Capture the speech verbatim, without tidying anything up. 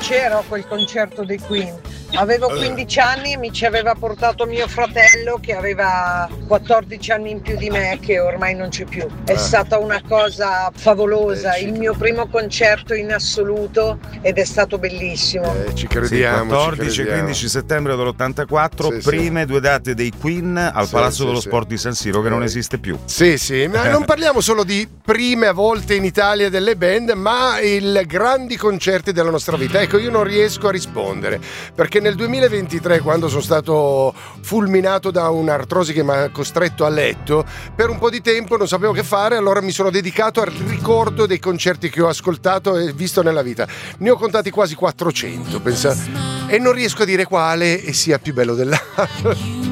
c'ero a quel concerto dei Queen. Avevo quindici anni e mi ci aveva portato mio fratello che aveva quattordici anni in più di me, che ormai non c'è più. È Eh. stata una cosa favolosa, Eh, ci il mio primo concerto in assoluto ed è stato bellissimo. Eh, ci Sì, crediamo. quattordici e ci crediamo. quindici settembre dell'ottantaquattro, Sì, sì. prime due date dei Queen al Sì, Palazzo sì, dello sì. Sport di San Siro, che non Eh. esiste più. Sì, sì, ma non parliamo solo di prime a volte in Italia delle band, ma i grandi concerti della nostra vita. Ecco, io non riesco a rispondere, perché nel duemilaventitré, quando sono stato fulminato da un'artrosi che mi ha costretto a letto, per un po' di tempo non sapevo che fare, allora mi sono dedicato al ricordo dei concerti che ho ascoltato e visto nella vita. Ne ho contati quasi quattrocento, pensa, e non riesco a dire quale sia più bello dell'altro.